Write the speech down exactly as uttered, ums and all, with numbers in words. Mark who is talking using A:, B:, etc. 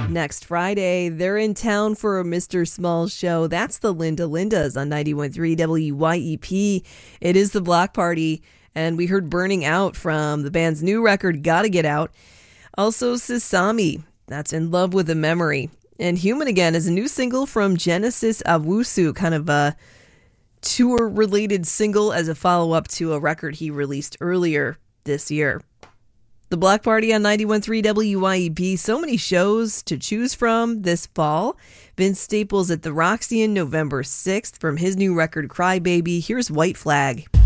A: next Friday. They're in town for a Mister Small show. That's the Linda Lindas on ninety-one point three W Y E P. It is the Block Party, and we heard Burning Out from the band's new record, Gotta Get Out. Also, Sasami, that's In Love with a Memory. And Human Again is a new single from Genesis Owusu, kind of a tour-related single as a follow-up to a record he released earlier this year. The Block Party on ninety-one point three W Y E P. So many shows to choose from this fall. Vince Staples at the Roxy on November sixth from his new record, Cry Baby. Here's White Flag.